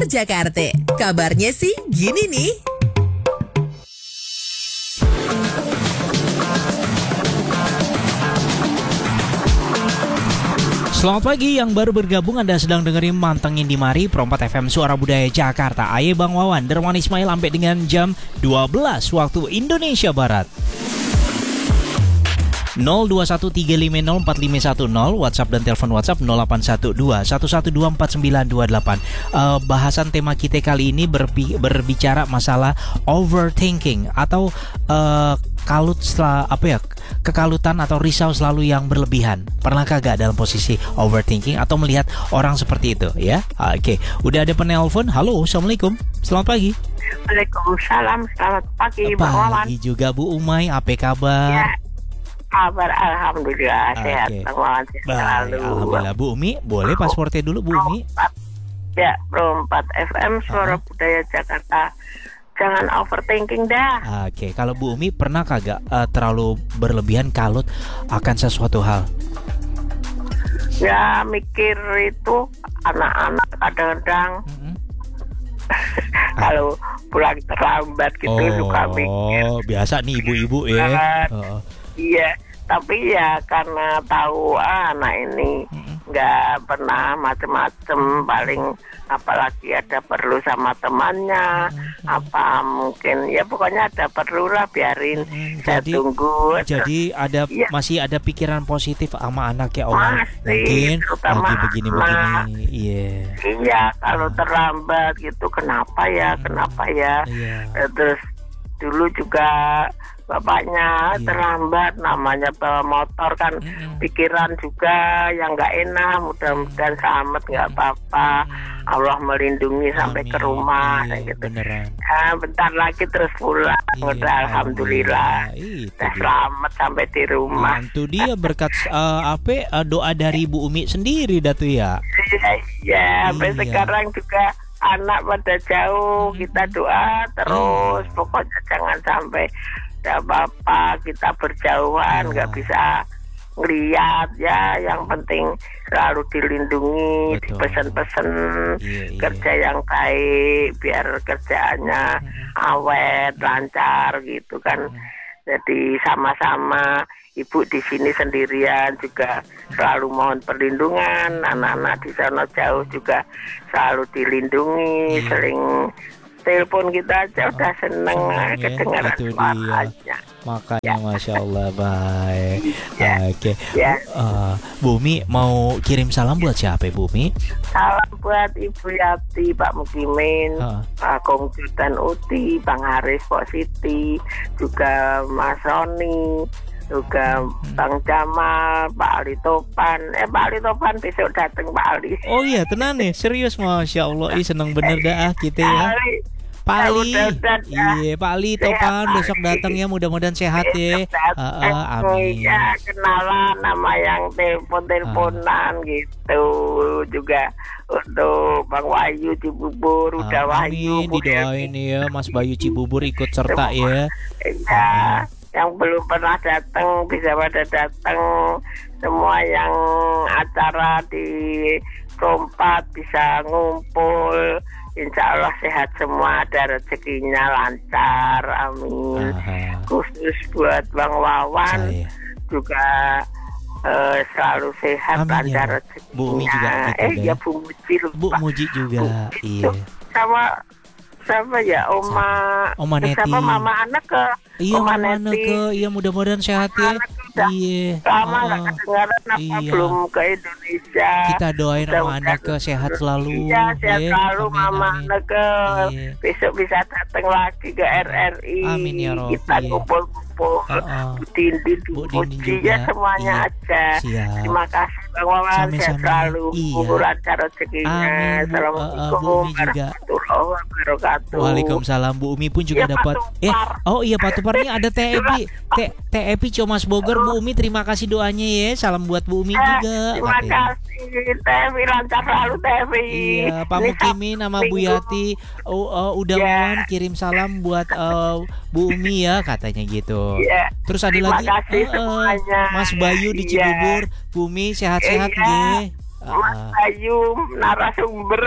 Jakarta. Kabarnya sih gini nih. Selamat pagi yang baru bergabung, Anda sedang dengerin Mantengin di Mari Pro4 FM Suara Budaya Jakarta. Aye Bang Wawan, Derman Ismail sampai dengan jam 12 waktu Indonesia Barat. 0213504510 WhatsApp dan telepon WhatsApp 081211249928. Bahasan tema kita kali ini berbicara masalah overthinking atau kalut setelah kekalutan atau risau selalu yang berlebihan. Pernahkah gak dalam posisi overthinking atau melihat orang seperti itu ya? Oke, udah ada penelpon. Halo, Assalamualaikum. Selamat pagi. Waalaikumsalam. Selamat pagi, Bang Wawan. Pagi juga Bu Umay. Apa kabar? Ya, kabar alhamdulillah sehat, Bang Wawan. Baik, alhamdulillah. Bu Umi, boleh pasportnya dulu Bu Umi? Ya, Pro4 FM Suara Budaya Jakarta. Jangan overthinking dah. Oke, kalau Bu Umi pernah kagak terlalu berlebihan kalut akan sesuatu hal? Ya, mikir itu anak-anak kadang-kadang kalau pulang terlambat gitu suka mikir. Oh, biasa nih ibu-ibu ya. Iya, tapi ya karena tahu anak ini nggak pernah macem-macem, paling apalagi ada perlu sama temannya, apa mungkin ya pokoknya ada perlu lah, biarin saya tunggu. Jadi ada masih ada pikiran positif sama anak ya Om. Masih, mungkin lagi begini-begini. Iya, kalau terlambat gitu kenapa ya? Terus dulu juga bapaknya terlambat, namanya bawa motor kan, pikiran juga yang nggak enak. Mudah-mudahan selamat, nggak apa-apa, Allah melindungi sampai ke rumah gitu. Bentar lagi terus pulang, udah alhamdulillah udah selamat sampai di rumah. Itu dia berkat doa dari Bu Umi sendiri datu ya. Iya, sampai sekarang juga anak pada jauh, kita doa terus, pokoknya jangan sampai ada apa-apa, kita berjauhan, nggak bisa ngeliat ya, yang penting selalu dilindungi, dipesan-pesan kerja yang baik, biar kerjaannya awet, lancar gitu kan. Jadi sama-sama, ibu di sini sendirian juga selalu mohon perlindungan, anak-anak di sana jauh juga selalu dilindungi, sering telepon kita aja udah seneng kedengaran suaranya. Makanya Masya Allah, baik. Oke. Bu Umi mau kirim salam buat siapa Bu Umi? Salam buat Ibu Yati, Pak Mukimin, Pak Kongju dan Uti, Bang Haris, Pak Siti, juga Mas Roni, juga Bang Jamal, Pak Ali Topan. Pak Ali Topan besok datang Pak Ali. Oh iya, tenang nih, serius Masya Allah. Seneng bener dah kita ya. Pak Ali, iya Pak Ali Topan besok datang ya, mudah-mudahan sehat ya. Amin. Ya, kenalan nama yang telepon-teleponan gitu. Juga untuk Bang Wahyu Cibubur, udah Wahyu. Didoain ya Mas Bayu Cibubur ikut serta ya. Ya, yang belum pernah datang bisa pada datang. Semua yang acara di Pro4 bisa ngumpul. Insya Allah sehat semua, ada rezekinya lancar, amin. Khusus buat Bang Wawan juga selalu sehat, amin, lancar rezekinya. Bu Umi juga gitu, Bu Muji lupa. Bu Muji juga, iya. Sama siapa ya, Oma Neti. Siapa Mama Aneke? Iya, Mama Aneke. Iya, mudah-mudahan sehat ya. Iya. Lama nggak kedengaran apa, belum ke Indonesia. Kita doain Mama Aneke sehat selalu. Iya, sehat selalu Mama Aneke. Besok bisa datang lagi ke RRI. Amin ya Rob. Kita kumpul-kumpul. Bu Dindin, Bu Muji ya, semuanya aja. Terima kasih Bang Wawan, sehat selalu. Lancar rezekinya. Assalamualaikum warahmatullahi wabarakatuh. Waalaikumsalam. Bu Umi pun juga dapat. Pak Tuparnya ada Teh Epi Comas Bogor. Bu Umi terima kasih doanya ya. Salam buat Bu Umi juga. Terima kasih Teh Epi, lancar selalu Teh Epi. Iya, Pak Mukimin sama Bu Yati udah mohon kirim salam buat Bu Umi ya, katanya gitu. Terus ada lagi Mas Bayu di Cibubur. Bu Umi sehat-sehat nggih. Mas Bayu narasumber.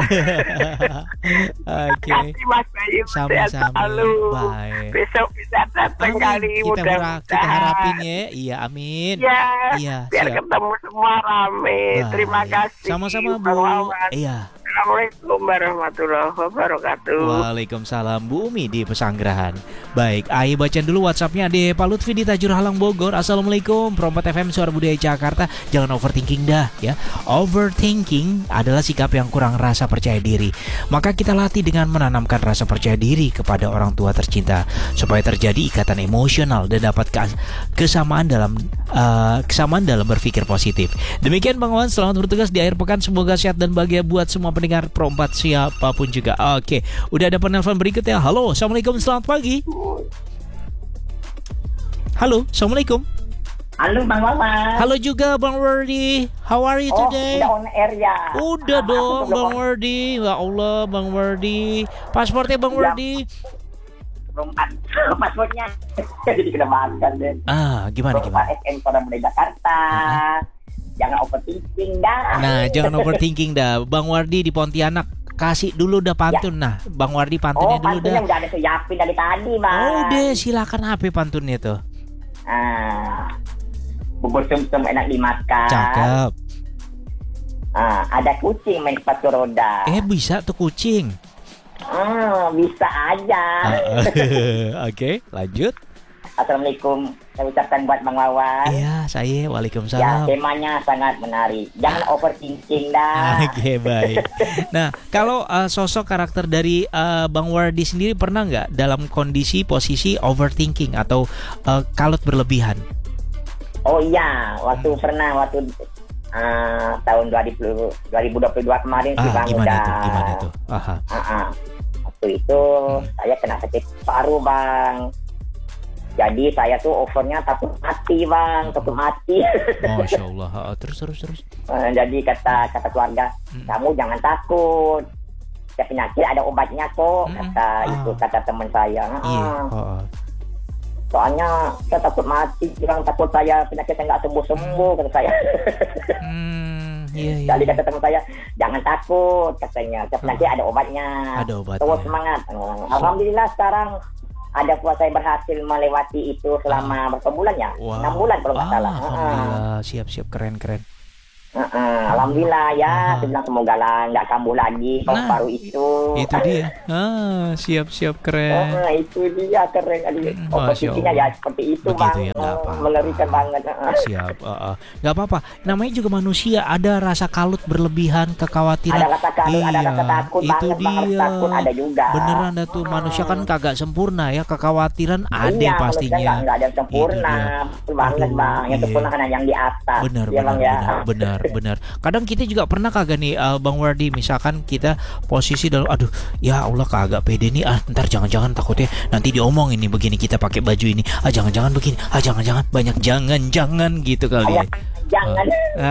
Oke. Kasih Mas Bayu sehat Sama-sama. selalu. Baik. Besok bisa datang kali Kita harapin ya. Iya, amin. Ya, Iya, biar siap. ketemu semua rame. Baik. Terima kasih. Sama-sama, Bu. Bang Wawan. Iya. Assalamualaikum warahmatullahi wabarakatuh. Waalaikumsalam, Bu Umi di Pesanggerahan. Baik, ayo bacain dulu WhatsAppnya di Pak Lutfi di Tajur Halang Bogor. Assalamualaikum, Perompat FM Suara Budaya Jakarta. Jangan overthinking dah ya. Overthinking adalah sikap yang kurang rasa percaya diri. Maka kita latih dengan menanamkan rasa percaya diri kepada orang tua tercinta supaya terjadi ikatan emosional dan dapat kesamaan dalam berpikir positif. Demikian Bang Wan, selamat bertugas di akhir pekan. Semoga sehat dan bahagia buat semua pendengar Perompat siapapun juga. Oke, udah ada penelpon berikutnya. Halo, assalamualaikum, selamat pagi. Halo, assalamualaikum. Halo Bang Wawan. Halo juga Bang Wardi. How are you today? Udah on air ya. Udah dong Bang Wardi. Ya Allah Bang Wardi. Pasportnya Bang Wardi. Pasportnya. Jadi kena makan deh. Gimana? SM Suara Budaya Jakarta. Jangan overthinking dah. Nah, jangan overthinking dah. Bang Wardi di Pontianak, kasih dulu dah pantun. Nah, Bang Wardi pantunnya dulu dah. Pantunnya udah ada siapin dari tadi, Bang. Udah, silakan apa pantunnya tuh? Bubur sum-sum enak dimakan. Cakep. Ada kucing main sepatu roda. Bisa tuh kucing. Bisa aja. Oke, lanjut. Assalamualaikum. Saya ucapkan buat Bang Wawan. Iya, saya. Ya, Waalaikumsalam. temanya sangat menarik. Jangan overthinking dah. Oke, baik. Nah, kalau sosok karakter dari Bang Wardi sendiri pernah nggak dalam kondisi posisi overthinking atau kalut berlebihan? Oh iya, waktu tahun 2022 kemarin sih Bang. Gimana tuh? Waktu itu saya kena sakit paru Bang. Jadi saya tuh overnya takut mati Bang, takut mati. Masya Allah. Terus. Jadi kata keluarga, kamu jangan takut. Setiap penyakit ada obatnya kok. Kata teman saya. Soalnya saya takut mati, bilang takut saya penyakit saya nggak sembuh kata saya. Iya. Jadi kata teman saya, jangan takut katanya. Setiap penyakit ada obatnya. Terus semangat. Alhamdulillah sekarang ada saya berhasil melewati itu selama berapa bulan ya? 6 bulan kalau nggak salah. Alhamdulillah, siap keren. Alhamdulillah ya, saya bilang semoga lah nggak kambuh lagi paru-paru itu. Itu dia. Siap keren. Itu dia keren. Posisinya ya seperti itu Bang. Ya, mengerikan banget. Siap. Nggak apa-apa. Namanya juga manusia. Ada rasa kalut berlebihan, kekhawatiran. Ada rasa kalut, ada rasa takut itu banget. dia. Takut ada juga. Beneran dah tuh. Manusia kan kagak sempurna ya. Kekhawatiran ada pastinya. Nggak ada yang sempurna. Betul banget Bang. Yang sempurna hanya yang di atas. Benar. Kadang kita juga pernah kagak nih Bang Wardi, misalkan kita posisi dalam ya Allah kagak pede nih, ntar jangan-jangan takutnya nanti diomongin nih begini kita pakai baju ini, jangan-jangan begini, jangan-jangan banyak jangan gitu kali ya. Jangan.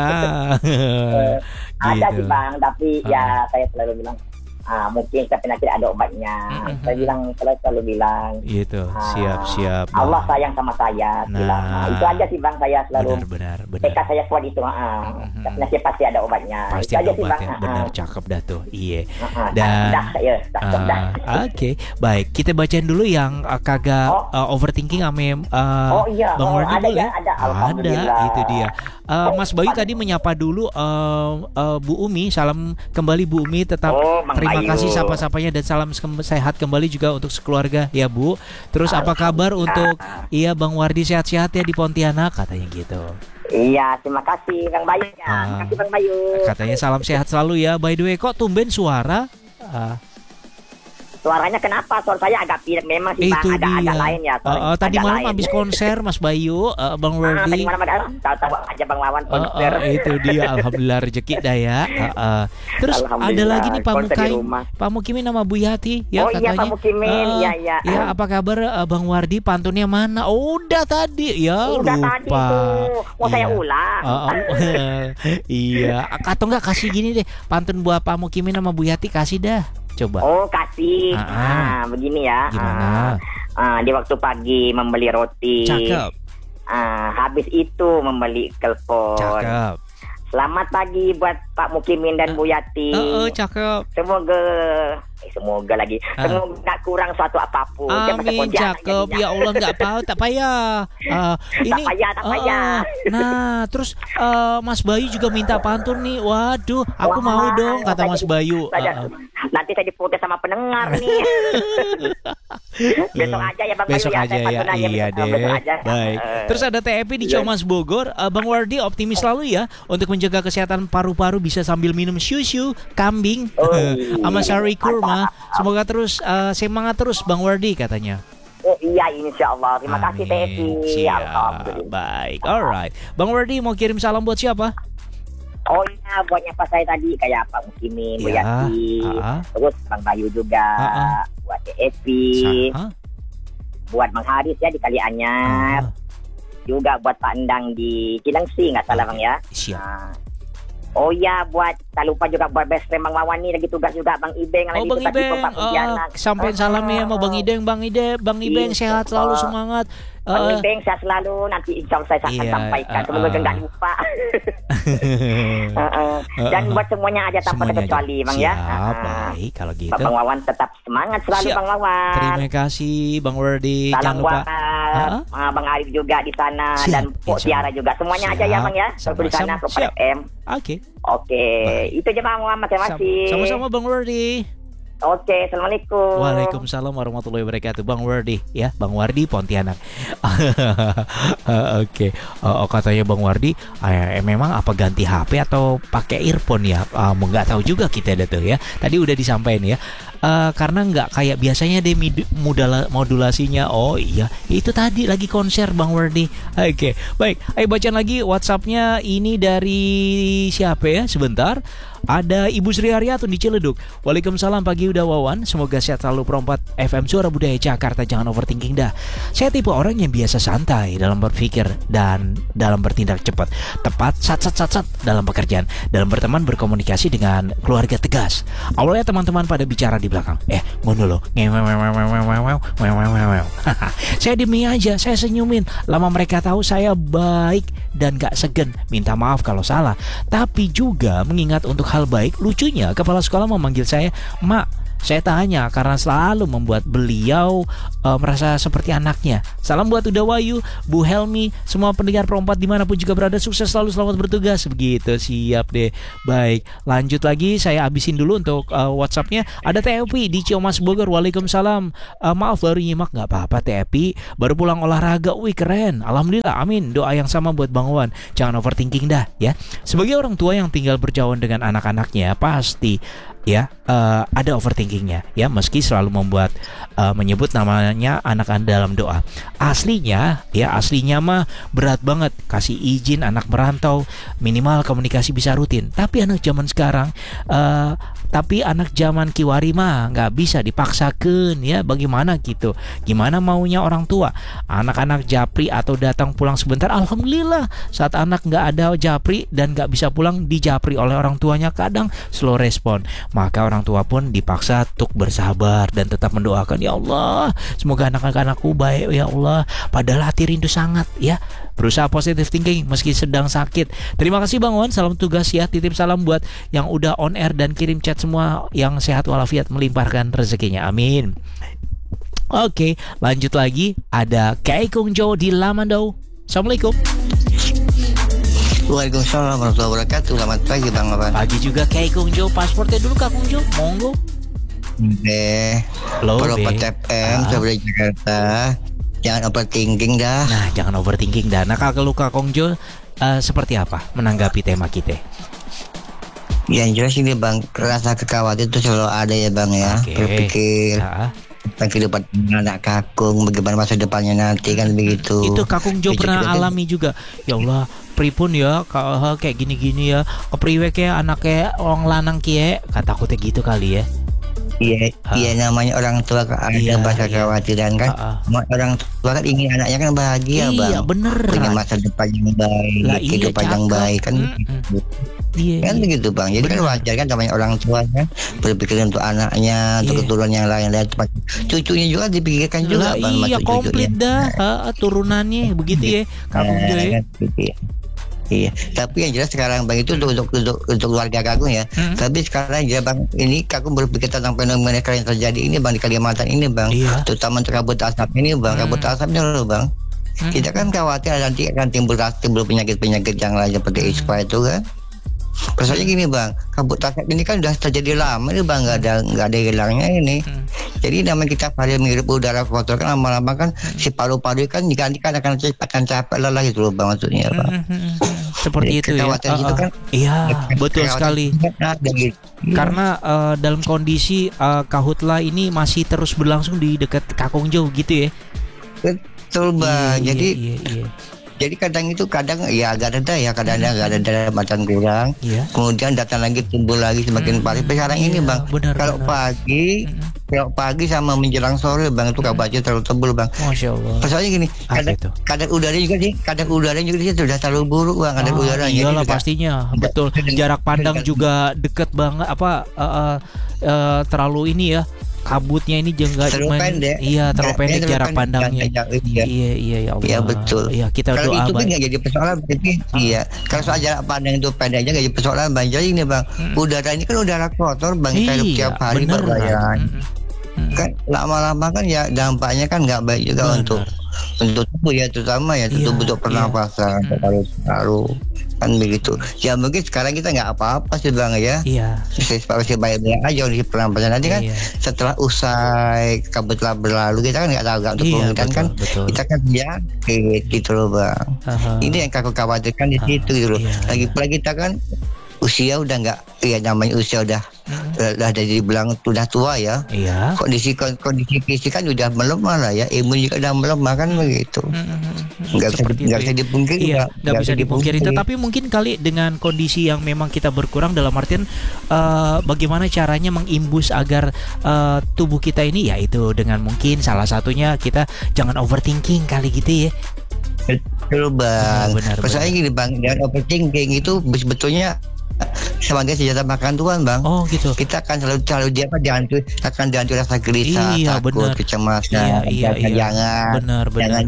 Ada gitu. sih Bang, tapi ya saya selalu bilang mungkin penyakit ada obatnya. Saya bilang selalu bilang gitu. Siap. Allah sayang sama saya. Itu aja sih Bang, saya selalu benar. tekad saya kuat itu. Penyakit pasti ada obatnya. Pasti itu ada aja obatnya. Sih, Bang. Benar, cakep dah tuh. Iya. Dan Oke, baik. Kita bacain dulu yang kagak overthinking sama Bang Wardi boleh? Alhamdulillah. Itu dia. Mas Bayu tadi menyapa dulu Bu Umi. Salam kembali Bu Umi, tetap terima kasih sapa-sapanya dan salam sehat kembali juga untuk sekeluarga ya Bu. Terus apa kabar untuk Bang Wardi, sehat-sehat ya di Pontianak katanya gitu. Iya, terima kasih Bang Bayu ya. Terima kasih Bang Bayu. Katanya salam sehat selalu ya. By the way, kok tumben suara? Suaranya kenapa? Suara saya agak pilek memang sih Bang, agak lain ya. Tadi malam habis konser Mas Bayu, Bang Wardi. Tadi malam tahu aja Bang Wawan konser. Itu dia, alhamdulillah rezeki dah ya. Terus ada lagi nih Pak Mukimin nama Bu Yati ya katanya. Iya Pak Mukimin, iya. Ya, apa kabar Bang Wardi, pantunnya mana? Udah tadi ya, lupa. Tadi tuh. Mau saya ulang. Iya, atau enggak kasih gini deh, pantun buat Pak Mukimin sama Bu Yati, kasih dah. Coba. Kasih. Begini ya. Gimana? Di waktu pagi membeli roti. Cakep. Habis itu membeli kelpon. Cakep. Selamat pagi buat Pak Mukimin dan Bu Yati. Cakep. Semoga lagi. Semoga nggak kurang suatu apapun. Amin, cakep. Ya Allah, nggak apa, tak payah. Ini tak payah. Nah, terus Mas Bayu juga minta pantun nih. Waduh, aku mau dong, kata Mas Bayu. Nanti saya diprotes sama pendengar nih. Besok aja ya Bang Besok Bayu aja ya. Iya deh. Baik. Terus ada TEP di Ciomas Bogor. Bang Wardi optimis selalu ya untuk menjaga kesehatan paru-paru, bisa sambil minum susu kambing sama sari kurma. Semoga terus semangat terus Bang Wardi katanya. Iya, insya Allah. Terima kasih TEP. Alhamdulillah. Baik, alright. Bang Wardi mau kirim salam buat siapa? Oh iya, buat nyapa saya tadi kayak Pak Mukimin, Bu Yati, terus Bang Bayu juga, buat TEP, buat Bang Haris ya di Kalianyar, juga buat Pak Endang di Cilengsi, nggak salah Bang ya. Siap. Oh iya, buat tak lupa juga buat best friend Bang Wawan nih lagi tugas juga Bang Ibeng. Bang Ibeng, sampein salam ya sama Bang Ibeng sehat selalu, semangat. Bang Ibeng sehat selalu, nanti insya Allah saya akan sampaikan. Semoga nggak lupa. Dan buat semuanya aja tanpa terkecuali Bang ya. Baik, kalau gitu. Bang Wawan tetap semangat selalu Bang Wawan. Terima kasih Bang Wardi. Jangan lupa Bang Arif juga di sana dan Pok Tiara juga. Semuanya aja ya Bang ya. Di sana ke FM. Oke. Itu aja Bang Muhammad, terima kasih. Sama-sama Bang Wardi. Oke, Assalamualaikum. Waalaikumsalam warahmatullahi wabarakatuh. Bang Wardi ya, Bang Wardi Pontianak. Oke. Katanya Bang Wardi, memang apa ganti HP atau pakai earphone ya? Nggak tahu juga kita tuh ya. Tadi udah disampaikan ya. Karena nggak kayak biasanya deh modulasinya. Oh iya, itu tadi lagi konser Bang Wardi. Oke, baik. Ayo baca lagi WhatsApp-nya ini dari siapa ya? Sebentar. Ada Ibu Sri Haryatun di Ciledug. Waalaikumsalam pagi udah Wawan. Semoga sehat selalu perompat FM Suara Budaya Jakarta. Jangan overthinking dah. Saya tipe orang yang biasa santai dalam berpikir dan dalam bertindak cepat. Tepat sat dalam pekerjaan. Dalam berteman berkomunikasi dengan keluarga tegas. Awalnya teman-teman pada bicara di belakang. Ngono loh. Saya demi aja, saya senyumin. Lama mereka tahu saya baik dan gak segen minta maaf kalau salah. Tapi juga mengingat untuk hal baik, lucunya kepala sekolah memanggil saya Mak. Saya tanya karena selalu membuat beliau merasa seperti anaknya. Salam buat Uda Wayu, Bu Helmi, semua pendengar perempat dimanapun juga berada, sukses selalu, selamat bertugas. Begitu, siap deh. Baik, lanjut lagi, saya abisin dulu untuk WhatsAppnya. Ada TEP di Ciomas Bogor. Waalaikumsalam. Maaf baru nyimak, nggak apa-apa TEP. Baru pulang olahraga, wih keren. Alhamdulillah, amin. Doa yang sama buat Bang Wan. Jangan overthinking dah ya. Sebagai orang tua yang tinggal berjauhan dengan anak-anaknya, pasti ya ada overthinkingnya ya, meski selalu membuat menyebut namanya anak dalam doa. Aslinya mah berat banget kasih izin anak merantau, minimal komunikasi bisa rutin. Tapi anak zaman sekarang anak zaman kiwari mah nggak bisa dipaksakan ya, bagaimana gitu, gimana maunya orang tua. Anak-anak japri atau datang pulang sebentar, alhamdulillah. Saat anak nggak ada japri dan nggak bisa pulang, dijapri oleh orang tuanya, kadang slow respon. Maka orang tua pun dipaksa untuk bersabar dan tetap mendoakan, ya Allah, semoga anak-anakku baik ya Allah. Padahal hati rindu sangat ya. Berusaha positive thinking meski sedang sakit. Terima kasih Bang Wan, salam tugas ya. Titip salam buat yang udah on air dan kirim chat semua, yang sehat walafiat, melimpahkan rezekinya, amin. Oke, lanjut lagi. Ada Kei Kung Jo di Lamando. Assalamualaikum. Waalaikumsalam warahmatullahi wabarakatuh. Selamat pagi Bang Wawan. Pagi juga Kei Kung Jo. Pasportnya dulu Kak Kung Jo, monggo. Perompat FM Suara Jakarta. Jangan overthinking dah. Nah, jangan overthinking dah. Nah, kalau Kak Kung Jo seperti apa menanggapi tema kita? Yang jelas ini Bang, rasa kekhawatiran itu selalu ada ya Bang ya. Berpikir tentang kehidupan anak kakung, bagaimana masa depannya nanti, kan begitu. Itu Kakung Jo pernah alami juga. Ya Allah, pripun ya kayak gini-gini ya. Kepriwe kayak anaknya orang lanang kie, kata aku gitu kali ya. Iya, namanya orang tua ada rasa kekhawatiran kan. Orang tua kan ingin anaknya kan bahagia Bang. Iya bener. Punya masa depan yang baik, kehidupan yang baik kan. Kan begitu Bang. Jadi kan wajar kan namanya orang tua kan berpikir untuk anaknya, untuk keturunan yang lain-lain, cucunya juga dipikirkan juga Bang. Iya komplit dah turunannya begitu ya. Kakung Jo ya. Iya, tapi yang jelas sekarang Bang itu untuk keluarga Kakung ya. Tapi sekarang ya Bang, ini Kakung berpikir tentang fenomena yang terjadi ini Bang di Kalimantan ini Bang, terutama untuk kabut asap ini Bang, kabut asapnya loh Bang. Kita kan khawatir nanti akan timbul penyakit-penyakit yang lain seperti ispa itu kan. Persoalannya gini Bang, kabut asap ini kan sudah terjadi lama nih Bang, nggak ada hilangnya ini. Jadi namanya kita varian menghirup udara kotor kan lama-lama kan si paru-paru kan digantikan akan capek lelah gitu loh Bang maksudnya Bang. Seperti itu ya. Itu kan, iya, betul sekali. Karena dalam kondisi Kahutla ini masih terus berlangsung di dekat Kakungjo gitu ya. Betul Bang. Jadi kadang ya agak reda ya, kadang agak reda macam kurang. Kemudian datang lagi timbul lagi semakin parah. Sekarang ini Bang, kalau pagi sama menjelang sore Bang itu kabarnya terlalu tebal Bang. Masya Allah. Persoalannya gini, kadar udaranya juga sih sudah terlalu buruk Bang, kadar udaranya. Iyalah pastinya, betul. Jarak pandang juga deket banget terlalu ini ya. Kabutnya ini juga terlalu pendek. Iya, terlalu pendek jarak pandangnya. Iya ya Allah. Iya betul. Iya, kita kalau doa itu kan nggak jadi persoalan berarti. Iya. Kalau soal jarak pandang itu pendeknya nggak jadi persoalan Bang. Jadi ini Bang, udara ini kan udara kotor Bang, kita hidup tiap hari berbayan. Kan lama-lama kan ya dampaknya kan nggak baik juga untuk tubuh ya, terutama ya untuk pernapasan paru-paru kan begitu. Ya mungkin sekarang kita nggak apa-apa sih Bang ya. Iya. Masih baik-baik aja di pernapasan nanti kan setelah usai kabut berlalu kita kan nggak tahu untuk kemungkinan kan kita kan ya gitu loh Bang. Ini yang aku khawatirkan di situ gitu loh. Lagi pula kita kan usia udah nggak, ya namanya usia udah dibilang sudah tua ya. Iya. Kondisi fisik kan udah melemah lah ya, imun juga udah melemah kan begitu. Nggak bisa dipungkiri. Iya, nggak bisa dipungkiri. Tetapi mungkin kali dengan kondisi yang memang kita berkurang dalam artian bagaimana caranya mengimbus agar tubuh kita ini yaitu dengan mungkin salah satunya kita jangan overthinking kali gitu ya. Betul Bang. Persoalannya gini Bang, dengan overthinking itu sebetulnya sebagai senjata makan Tuhan Bang. Oh gitu. Kita akan selalu dihantui rasa gelisah, takut, kecemasan. Jangan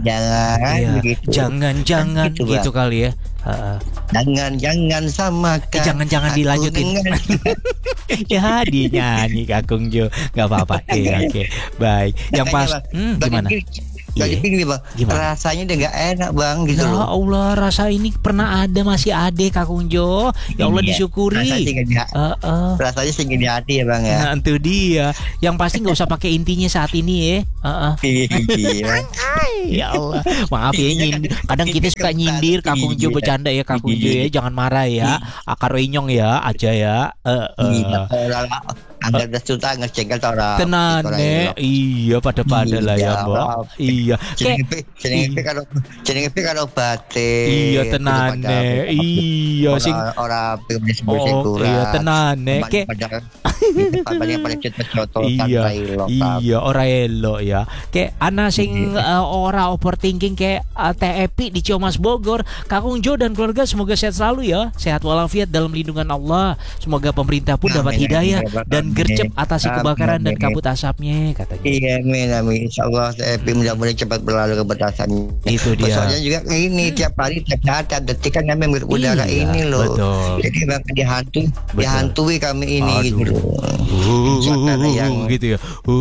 gitu kali ya. Jangan samakan. Jangan dilanjutin. Ya dinyanyi Kakungjo, nggak apa-apa. Oke. Baik. Yang pas gimana? Jadi gini Bang, rasanya udah gak enak Bang gitu loh. Ya Allah, rasa ini pernah ada, masih ada Kakungjo. Ya Allah disyukuri. Rasanya sih di hati ya Bang ya. Nah itu dia. Yang pasti gak usah pakai intinya saat ini ya. Ya Allah, maaf ya kadang kita suka nyindir Kakungjo, bercanda ya Kakungjo ya. Jangan marah ya. Akar inyong ya aja ya. Anda udah suka ngecengkel orang. Tenan iya pada lah ya Mbak. Iya. Jenenge kalau batik. Iya tenan iya sing ora kurang. Iya tenan Iya ora elok ya. Kayak ana sing ora overthinking kayak TEP di Ciamas Bogor. Kakungjo dan keluarga semoga sehat selalu ya. Sehat walafiat dalam lindungan Allah. Semoga pemerintah pun dapat hidayah dan gercep atasi kebakaran dan kabut asapnya katanya. Iya amin insyaallah mudah-mudahan cepat berlalu kabut asapnya. Itu dia. Soalnya juga ini tiap hari tiap detik kan kami udara ini loh. Betul. Jadi bakal dihantui kami ini gitu. Gitu ya.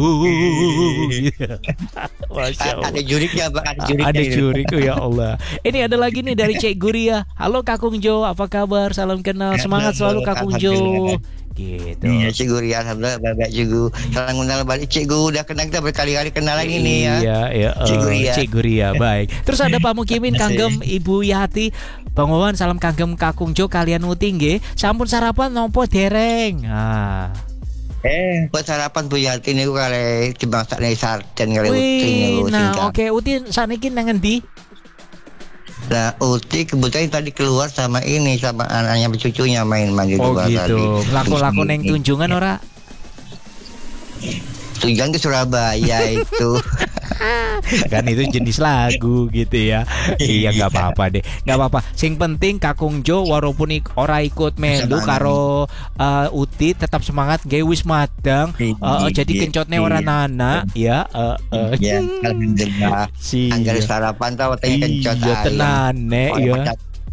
Masya Allah. Ada juriknya Pak, ada jurik ya Allah. Ini ada lagi nih dari Cek Guria. Halo Kakungjo, apa kabar? Salam kenal. Semangat selalu Kakungjo. Gitu. Iya Cikgu Ria, alhamdulillah baik juga. Salam kenal balik Cikgu, udah kenal kita berkali-kali kenalan ini ya. Iya, Cikgu Ria, baik. Terus ada Pak Mukimin kanggem Ibu Yati. Bang Wawan salam kanggem Kakungjo kalian uting nggih. Sampun sarapan nopo dereng? Buat sarapan Bu Yati niku kale dimasak sarden kale uting niku. Nah, oke, utin saniki nang endi? Nah, Uti kebetulan tadi keluar sama anaknya cucunya main-main di luar tadi. Oh gitu. Laku-laku neng Tunjungan ora? Tunjungan ke Surabaya itu. Kan itu jenis lagu gitu ya. Iya nggak apa-apa deh, nggak apa-apa. Sing penting Kakungjo walaupun ora ikut melu karo Uti tetap semangat gawe wis madang. Jadi kencotnya ora nana ya. Ya alhamdulillah. Anggar sarapan tau tanya kencot. Iya tenane ya.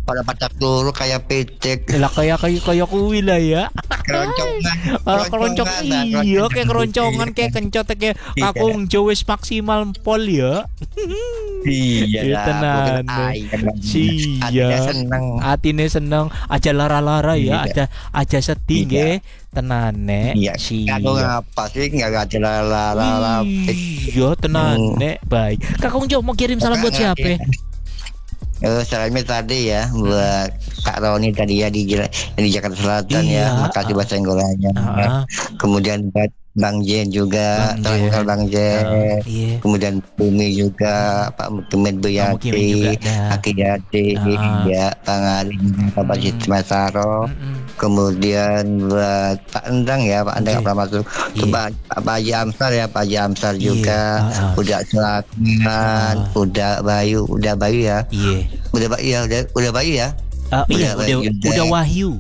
pada pacak dulu kayak pitik. Lah kayak kuwi lah ya. Keroncongan. Iya kayak keroncongan kayak kencot kayak kakung Jo wis maksimal pol ya. Iya tenan. Iya. Atine seneng aja lara-lara ya, aja sedih nggih. Tenan nek. Iya. Aku ngapa sih enggak ada lara-lara. Iya tenan nek. Baik. Kakung Jo mau kirim salam buat siapa? Salamnya tadi ya buat Kak Roni tadi ya di Jakarta Selatan ya. Makasih bahasa Inggrisnya. Kemudian buat Bang Jen juga, Bang Jen. Kemudian Bumi juga, Pak Muhammad Buyati, Akidati, ya Bang Ali, Pak Bajit Masaro. Kemudian buat Pak Endang ya, Pak Endang pernah masuk. Pak Haji Amsar ya, Pak Haji Amsar juga. Udah Selatan, udah Bayu ya. Udah Bayu ya. Udah Wahyu.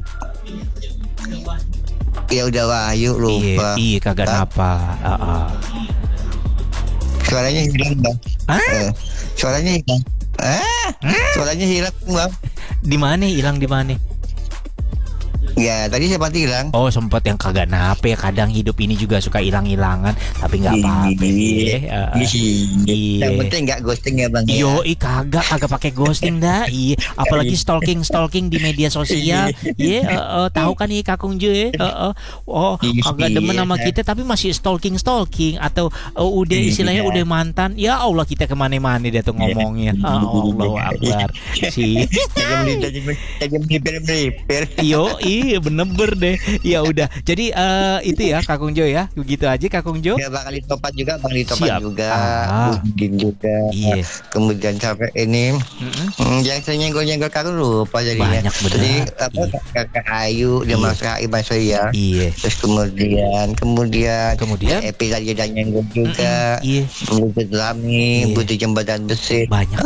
Ya udah Wahyu lupa. Iya kagak napa. Suaranya hilang Bang. Suaranya hilang. Suaranya hilang Bang. Di mana hilang di mana? Ya tadi sempat hilang. Oh sempat yang kagak nape ya, kadang hidup ini juga suka hilang-hilangan tapi nggak apa-apa. Yang penting nggak ghosting ya Bang. Yo kagak pakai ghosting dah. Iya apalagi stalking di media sosial. Tahu kan nih Kakung Jo kagak demen sama kita tapi masih stalking atau udah istilahnya udah mantan. Ya Allah kita kemana-mana dia tuh ngomongnya. Allahu Akbar. Iya bener deh. Ya udah. Jadi itu ya Kakung Jo ya. Begitu aja Kakung Jo. Ya Bang Ali Topan juga, juga. Udin juga. Iya. Kemudian sampai ini yang saya nyenggol Kakung lupa jadinya. Banyak bener. Jadi Kakak Ayu dia masuk Iban saya. Iya. Terus kemudian Epi tadi dan nyenggol juga. Iya. Butut Lami, Butut Jembatan Besi. Banyak.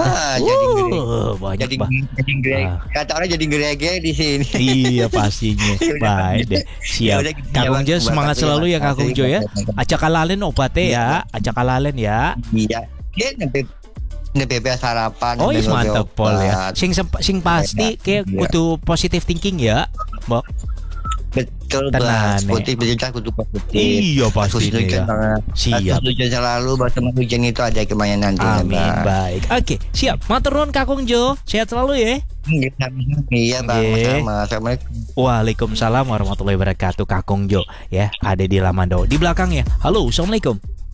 Jadi kata orang jadi gerege di sini. Iya pastinya. Baik deh. Siap. Kakung Jo semangat selalu ya Kakung Jo ya. Acak kalalen obatnya ya. Acak kalalen ya. Iya. Dia bebas sarapan. Oh, mantap pol ya. Sing pasti kayak kudu positive thinking ya, Mbak. Betul Bang. Positif kudu positif. Iya pasti ya. Siap. Hujan selalu bahasa hujan itu ada kemana nantinya. Amin. Baik. Oke, siap. Matur nuwun Kakung Jo. Sehat selalu ya. Iya Bang. Assalamualaikum. Waalaikumsalam warahmatullahi wabarakatuh. Kakung Jo ya, ada di Lamando. Di belakangnya. Halo, Assalamualaikum.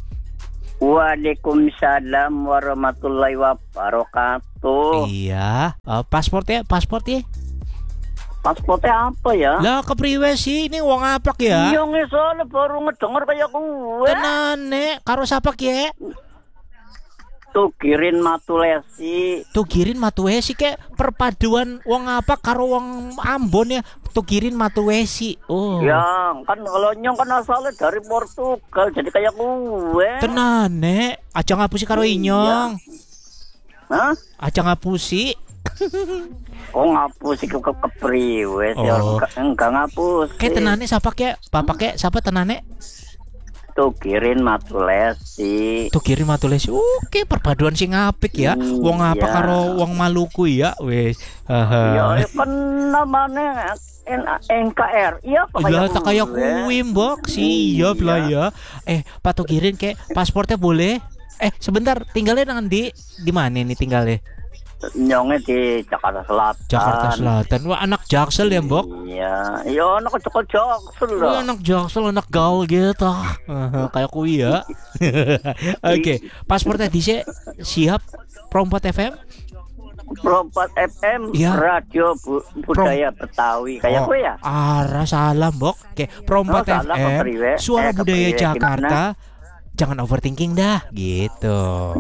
Waalaikumsalam warahmatullahi wabarakatuh. Iya. Pasportnya? Pasportnya apa ya? Lah kepriwe sih ini wong apak ya? Iya soalnya baru ngedenger kayak gue. Tenan nek, karo sapak ya? Tugirin Matuesi kayak perpaduan wong apak karo wong Ambon ya. Tugirin Matuesi. Oh. Ya, kan kalau nyong kan asalnya dari Portugal jadi kayak gue. Tenan nek, aja ngapusi karo inyong. Hah? Aja ngapusi. Oh ngapusi ke kepriwe sih? Enggak ngapus. Kayak tenane siapa kayak bapak kayak siapa tenane? Tugirin Matulesi. Oke, perpaduan sing apik ya. Wong apa karo wong Maluku ya, wis. Ya kan namanya NKR. Iya apa kayak tak kayak kuwi, Mbok. Siap lah ya. Pak Tugirin kayak pasportnya boleh? Sebentar, tinggalnya nang di mana nih tinggalnya? Nyongnya di Jakarta Selatan. Wah, anak Jaksel ya, Mbok? Iya, anak Jaksel lah. Anak Jaksel, anak gaul gitu. Kayak kui ya. Oke, pasportnya siap. Prompat FM? Prompat FM, ya. Radio Budaya Betawi. Kayak gue ya? Salam, Mbok. Oke, Prompat FM, Suara Budaya Jakarta. Jangan overthinking dah, gitu.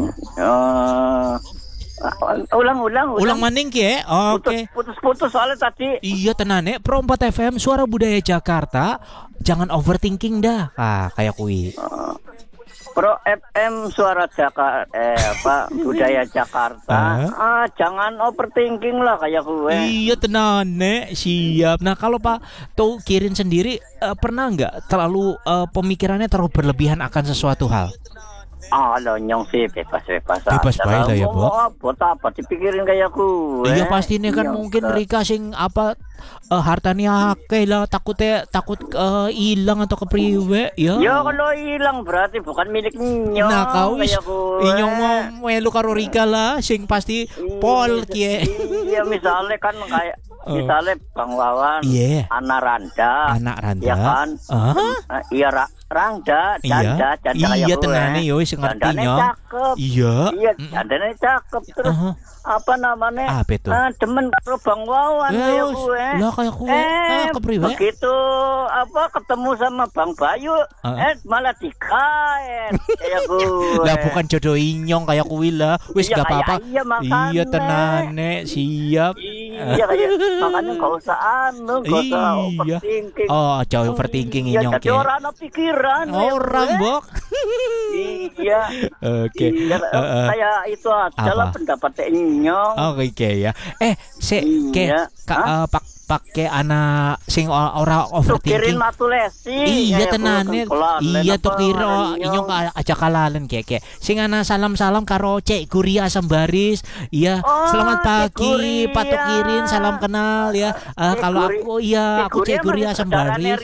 Ulang maning ya. Oke. Putus soalnya tadi. Iya tenane. Prompat FM Suara Budaya Jakarta. Jangan overthinking dah. Kayak kui. Pro FM Suara Jakarta Budaya Jakarta. Jangan overthinking lah kayak gue. Iya tenane. Siap. Nah kalau Pak Tugirin sendiri pernah nggak terlalu pemikirannya terlalu berlebihan akan sesuatu hal? Kalau nyong sih bebas-bebas aja. Bebas baik lah ya, Bok. Buat apa dipikirin kayak gue? Iya pastinya kan mungkin Rika sing apa hartanya akeh lah takut hilang atau kepriwe ya. Ya kalau hilang berarti bukan milik nyong. Nah kau inyong mau melu karo Rika lah sing pasti pol kie. Iya misalnya kan kayak misalnya Bang Wawan, anak Randa, ya kan? Iya Randa, janda iya tenane yo wis ngertinya. Iya, jandane cakep terus apa namanya? Demen karo Bang Wawan kayak gue. Lah kayak gue. Kepriwe? Begitu apa ketemu sama Bang Bayu, malah dikaet kayak gue. Lah bukan jodoh inyong kayak kuwi lah. Wis gak apa-apa. Iya tenane, siap. Iya kayak makanya gak usah overthinking. Oh, jauh overthinking inyong ke. Jadi orang ada pikiran. Orang Bok. Iya. Oke. Kayak itu adalah pendapat inyong. Oke ya. Pakai anak sing ora overthinking. Tukirin matulesi. Iya tenane. Iya tukiro inyong aja kalalen keke. Sing ana salam-salam karo Cek Guria Asam Baris. Iya, selamat pagi Pak Tukirin, salam kenal ya. Kalau aku aku Cek Guria Asam Baris.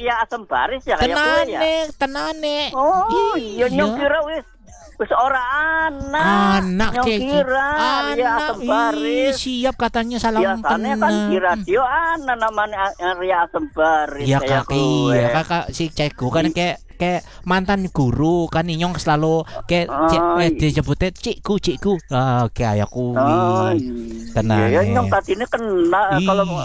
Tenane. Oh, iya nyong kira wis ora anak kira Ria Asam Baris. Siap katanya salam kenal. Biasanya kan di radio anak namanya Ria Asam Baris. Iya kakak si Ceko kan kayak mantan guru kan inyong selalu kayak disebutnya cikgu. Kayak kuwi. Tenang. Ya inyong tadi ini kenal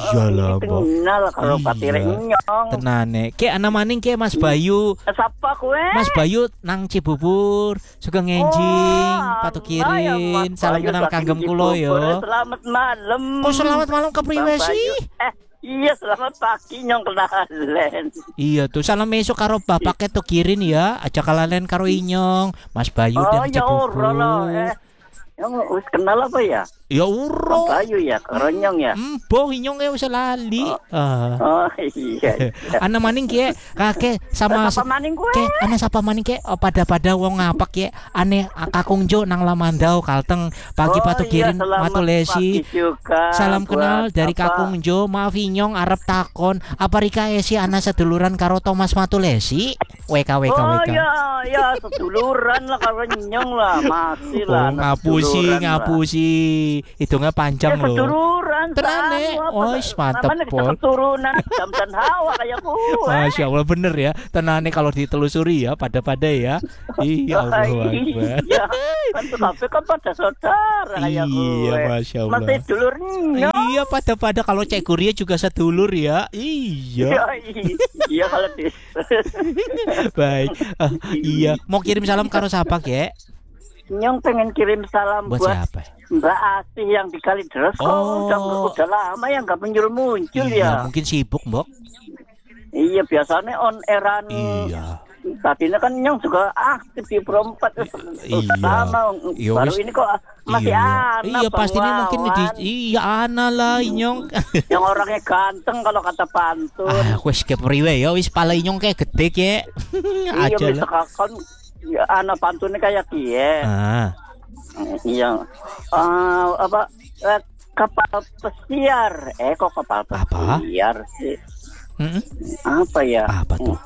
kalau patire inyong. Tenane. Kayak ana maning kayak Mas Bayu. Siapa kowe? Mas Bayu nang Cibubur, Sugeng Enjing, Patukirin. Salam kenal kanggem kula yo. Selamat malam. Kok selamat malam kepriwe sih? Iya selamat pagi nyong kenalen. Iya tuh salam esuk karo bapak Tukirin ya. Aja kalalen karo inyong Mas Bayu dan Cibubur. Yang wis kenal apa ya? Ya uro. Bayu ya, karo nyong ya. Boh inyong wis lali. Oh iya. Ana maning ki kakek sama sapa maning kowe? Ana sapa maning ki pada wong ngapak ki ane Kakung Jo nang Lamandau Kalteng pagi Patukirin Matulesi. Salam kenal dari Kakung Jo. Maaf inyong arep takon apa Rika Esi ana seduluran karo Thomas Matulesi? WK. Oh ya seduluran lah karo nyong lah masih lah. Ngapusi. Hitungnya panjang loh. Seduluran. Tenane. Mantep Pol. Keturunan Adam dan Hawa kayak gue. Masya Allah bener ya. Tenane kalau ditelusuri ya pada ya. Iya Allah Akbar. Iya. Kan pada saudara kayak gue. Iya Masya Allah. Masih dulurnya. Iya pada kalau Cek Guria juga sedulur ya. Iya. Iya kalau di. Baik. Iya. Mau kirim salam karo siapa Kek? Nyong pengen kirim salam buat siapa? Mbak Asih yang di Kalideres. Udah lama ya nggak muncul ya. Mungkin sibuk Mbok. Iya biasanya on eran. Iya. Tadinya kan nyong juga aktif di Pro4. Iya. Baru ini kok masih anak. Iya pastinya mungkin anak lah nyong. Yang orangnya ganteng kalau kata pantun. Wis kepriwe ya wis pala nyong kayak gede kayak. Iya bisa kan. Ya, anak pantunnya kayak kie. Iya. Kapal pesiar. Kok kapal pesiar sih? Apa ya? Apa tuh?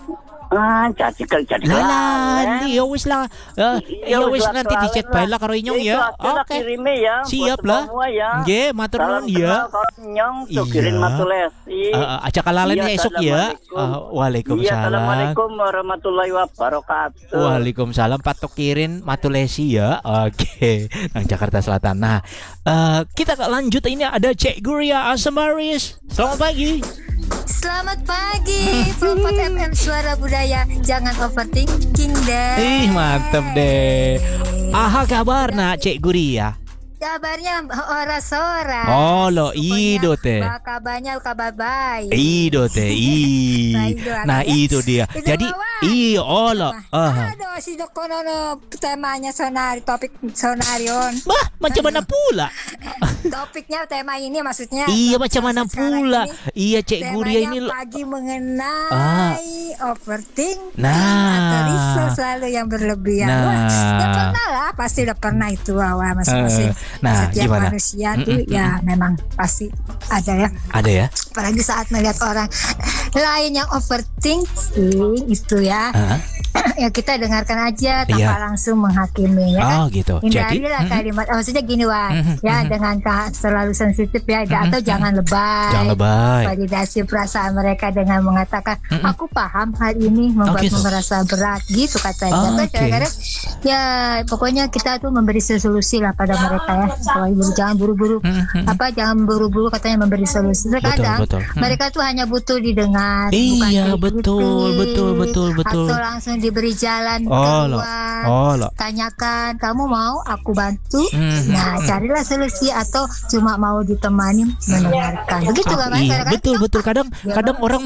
Jadi lali ya wis lah. Ya wis nanti dicek bae lah karo inyong ya. Oke. Ya, siap lah. Nggih, matur nuwun ya. Nyong Tukirin Matulesi. Aja kalalen esuk ya. Waalaikumsalam. Assalamualaikum warahmatullahi wabarakatuh. Waalaikumsalam Pak Tukirin Matulesi ya. Oke, nang Jakarta Selatan. Nah, kita lanjut ini ada Cek Guria Asam Baris. Selamat pagi. Selamat pagi, Pro4 FM Suara Budaya. Jangan overthinking deh. Mantep deh. Aha kabar nak Cek Guria. kabarnya ora-ora. Oh lo ido teh. Kabarnya kabar baik. Ido teh. Nah itu dia. Jadi iya lo. Aduh si dokono temanya topik sonarion. Bah macam mana pula? Topiknya tema ini maksudnya. Iya macam mana pula? Iya Cik Guria ini pagi mengenai overthink. Nah. Atau selalu yang berlebihan. Ya pernah lah, pasti udah pernah itu masing-masing. Setiap gimana? manusia tuh ya memang pasti ada ya. Ada ya. Apalagi saat melihat orang lain yang overthinking itu ya. Ya kita dengarkan aja tanpa langsung menghakimi ya kan. Oh gitu. Hindarilah kalimat maksudnya gini ya dengan selalu sensitif ya atau jangan lebay. Jangan lebay. Validasi perasaan mereka dengan mengatakan aku paham hal ini membuatmu merasa berat gitu katanya. Kadang-kadang ya pokoknya kita tuh memberi solusi lah pada mereka ya. Jangan buru-buru jangan buru-buru katanya memberi solusi. Terkadang mereka tuh hanya butuh didengar. Iya betul. Atau langsung diberi jalan keluar. Tanyakan kamu mau aku bantu. Nah carilah solusi atau cuma mau ditemani mendengarkan. Begitu kan? Iya betul. Kadang orang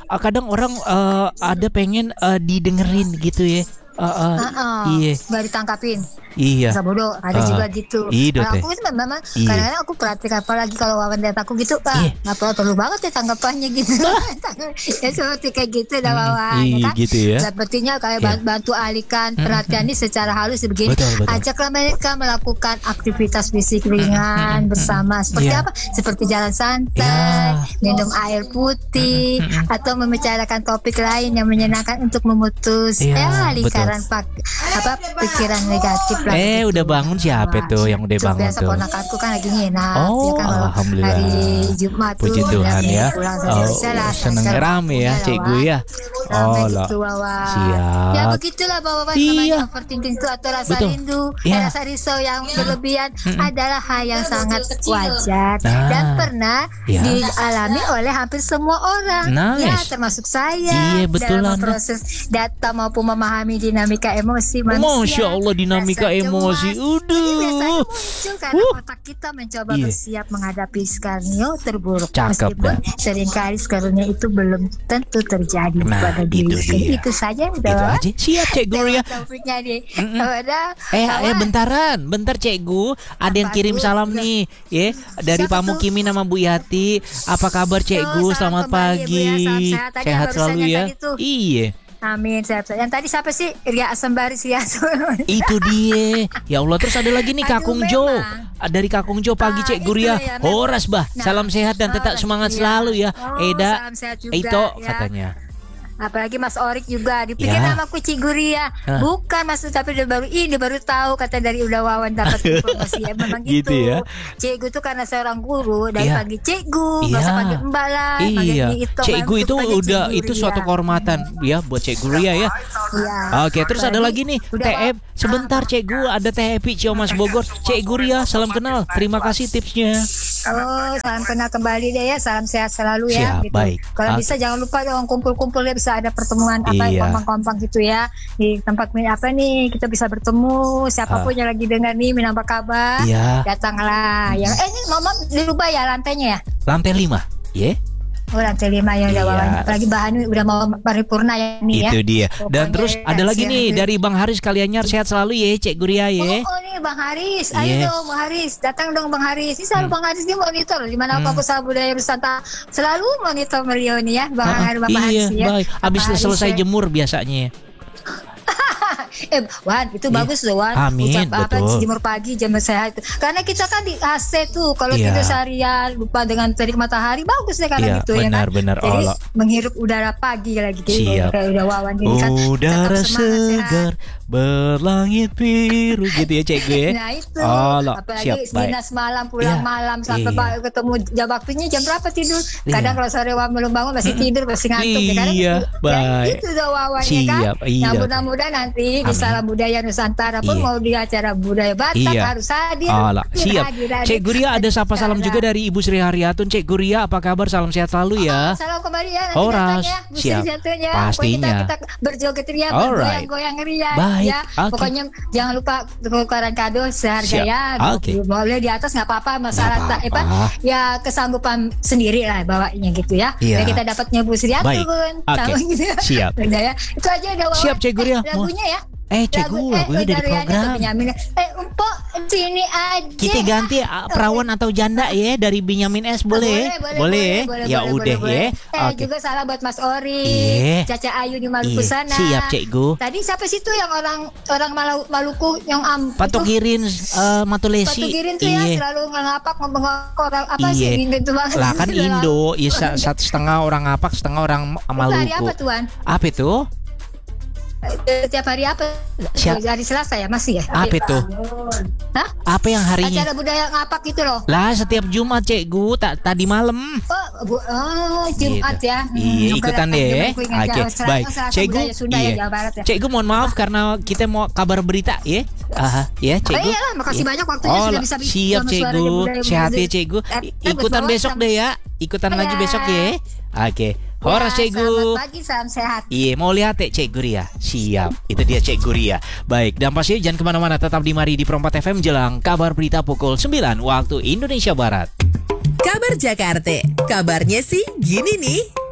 ada pengen didengerin gitu ya. Iya. Gak ditangkapin. Iya. Masa bodoh ada juga gitu. Kalau aku itu memang kadang-kadang aku perhatikan apalagi kalau wawan lihat aku gitu, nggak perlu banget ya tanggapannya gitu. Ya seperti kayak gitu dah wawan. Kan? Gitu ya. Sepertinya kayak bantu alihkan perhatian ini secara halus begini. Ajaklah mereka melakukan aktivitas fisik ringan bersama. Seperti apa? Seperti jalan santai, minum air putih, atau membicarakan topik lain yang menyenangkan untuk memutus lingkaran pikiran negatif. Udah bangun siapa tuh yang udah bangun biasa tuh? Ponakanku kan lagi nginap. Alhamdulillah. Hari Jumat Puji Tuhan ya. Seneng rame ya Cikgu ya. Gitu, siap. Ya begitulah bahwa namanya overthinking itu atau rasa rindu, rasa risau yang berlebihan adalah hal yang sangat wajar dan pernah dialami oleh hampir semua orang. Ya termasuk saya dalam proses data maupun memahami dinamika emosi manusia. Masya Allah dinamika emosi. Biasanya muncul karena otak kita mencoba bersiap menghadapi skenario terburuk. Meskipun seringkali skenario itu belum tentu terjadi pada diri. Itu saja aja. Siap Cikgu ya. Topiknya nih. Bentar Cikgu. Ada yang kirim salam nih dari Pamukimi nama Bu Yati. Apa kabar Cikgu? Selamat pagi. Sehat selalu ya. Iya. Amin, sehat. Yang tadi siapa sih? Ria Sembari Siaso. Itu dia. Ya Allah, terus ada lagi nih Kakung Jo. Dari Kakung Jo pagi Cek Guria. Horas bah. Salam sehat dan tetap semangat selalu ya. Eda. Itu katanya. Apalagi Mas Orik juga dipikir namaku Ciguria. Bukan maksud tapi baru tahu kata dari udah wawan dapat informasi ya memang gitu ya. Cikgu itu karena seorang guru dari panggil cikgu, enggak usah panggil mbak lah. Cikgu itu udah itu suatu kehormatan ya buat Cik Guria ya. Oke, terus ada lagi nih TF sebentar Cikgu, ada TF Ciomas Bogor. Cik Guria, salam kenal. Terima kasih tipsnya. Salam kenal kembali deh ya. Salam sehat selalu ya. Siap, baik. Kalau bisa jangan lupa dong kumpul-kumpul ya, bisa ada pertemuan kompang-kompang gitu ya di tempat apa nih kita bisa bertemu siapapun yang lagi dengar nih apa kabar datanglah ya. Ini mama dirubah ya lantainya ya lantai 5 lantai 5 yang udah apalagi bahannya udah mau paripurna ya nih itu dia. Dan terus ada lagi nih dari Bang Haris Kalianyar, sehat selalu ya Cek Guria ya. Nih Bang Haris, ayo dong Bang Haris, datang dong Bang Haris. Ini selalu Bang Haris dia monitor di mana aku usaha budaya Nusantara selalu monitor beliau nih ya Bang Haris ya. Baik. Habis selesai jemur biasanya. Wan itu bagus loh Wan. Amin, betul. Jemur pagi, jemur sehat. Karena kita kan di AC tuh kalau tidur seharian lupa dengan terik matahari bagus deh karena gitu ya kan. Benar. Jadi menghirup udara pagi lagi gitu. Kayak udah Wawan ini kan. Udara segar berlangit biru gitu ya Cek gue. Nah itu. Apalagi dinas malam pulang malam sampai ketemu jam waktunya jam berapa tidur. Kadang kalau sore Wawan belum bangun masih tidur masih ngantuk ya kan. Baik. Itu udah Wawannya kan. Nah mudah-mudahan nanti ini Salam Budaya Nusantara pun mau di acara budaya Batak harus hadir. Siap. Cik Guria, ada sapa salam juga dari Ibu Sri Haryatun. Cik Guria, apa kabar? Salam sehat selalu ya. Salam kembali ya. Horas. Siap. Pastinya. Kita berjoget ria, bergoyang-goyang ria. Baik. Ya. Pokoknya jangan lupa tukaran kado seharga ya. Boleh di atas nggak apa-apa, masalah ya kesanggupan sendiri lah bawanya gitu ya. Biar kita dapatnya Bu Sri Haryatun. Siap. Ya. Itu aja udah. Siap Cik Guria. Lagunya ya. Cegu lagunya dari program. Empok sini aja. Kita ganti perawan atau janda ya dari Benyamin S boleh? Boleh. Ya udah ya. Juga salam buat Mas Ori, Caca Ayu di Maluku sana. Siap Cegu. Tadi siapa sih tuh yang orang Maluku yang Patugirin Matulesi. Patugirin tuh ya selalu ngapak ngomong orang apa sih gitu banget. Lah kan Indo, setengah orang ngapak, setengah orang Maluku. Hari apa tuan? Apa itu? Setiap hari apa? Hari Selasa ya masih ya? Apa itu? Hah? Apa yang harinya? Acara budaya ngapak gitu loh. Lah setiap Jumat Cegu, tadi malam. Jumat ya. Iya, ikutan deh. Oke, baik. Cegu. Cegu mohon maaf karena kita mau kabar berita ya. Ya Cegu. Iyalah, makasih banyak waktunya sudah bisa. Siap Cegu. Sehat ya Cegu. Ikutan besok deh ya. Ikutan lagi besok ya. Oke. Horas Cegu. Selamat pagi, salam sehat. Iya, mau lihat Cik Guria. Siap, itu dia Cik Guria. Baik, dan pasti jangan kemana-mana, tetap di Mari di Perempat FM jelang kabar berita pukul 9 waktu Indonesia Barat. Kabar Jakarta, kabarnya sih gini nih.